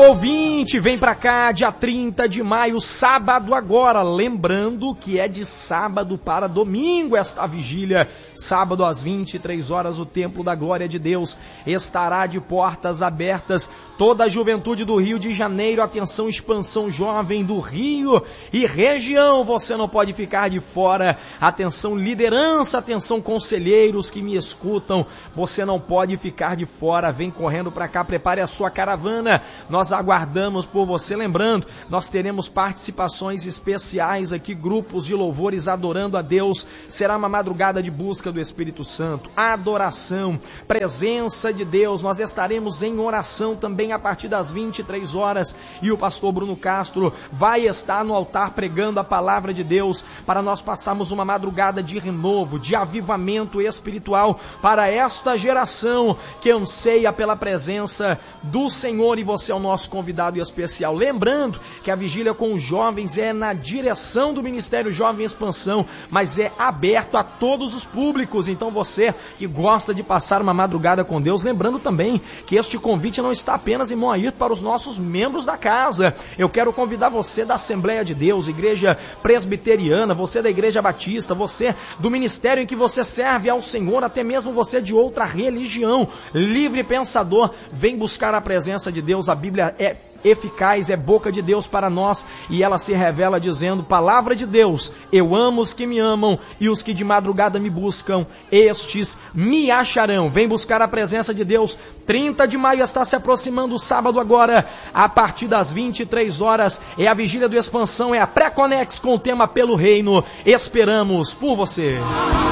ouvinte, vem pra cá, dia 30 de maio, sábado agora, lembrando que é de sábado para domingo esta vigília, sábado às 23 horas, o Templo da Glória de Deus estará de portas abertas, toda a juventude do Rio de Janeiro, atenção, expansão jovem do Rio e região, você não pode ficar de fora, atenção liderança, atenção conselheiros que me escutam, você não pode ficar de fora, vem correndo pra cá, prepare a sua caravana, nós aguardamos por você, lembrando, nós teremos participações especiais aqui, grupos de louvores adorando a Deus, será uma madrugada de busca do Espírito Santo, adoração, presença de Deus, nós estaremos em oração também a partir das 23 horas e o pastor Bruno Castro vai estar no altar pregando a palavra de Deus para nós passarmos uma madrugada de renovo, de avivamento espiritual para esta geração que anseia pela presença do Senhor, e você é o nosso convidado especial. Lembrando que a vigília com os jovens é na direção do Ministério Jovem Expansão, mas é aberto a todos os públicos, então você que gosta de passar uma madrugada com Deus, lembrando também que este convite não está apenas em Moair para os nossos membros da casa, eu quero convidar você da Assembleia de Deus, Igreja Presbiteriana, você da Igreja Batista, você do ministério em que você serve ao Senhor, até mesmo você de outra religião, livre pensador, vem buscar a presença de Deus. A Bíblia é eficaz, é boca de Deus para nós e ela se revela dizendo, palavra de Deus, eu amo os que me amam e os que de madrugada me buscam, estes me acharão. Vem buscar a presença de Deus. 30 de maio está se aproximando, sábado agora, a partir das 23 horas, é a vigília do Expansão, é a pré-conex com o tema Pelo Reino. Esperamos por você.